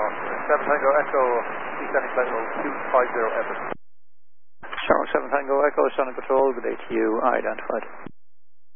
7 Tango Echo, descending flight level 250 Everest. Charles 7 Tango Echo, Sonic Patrol, good day to you, identified.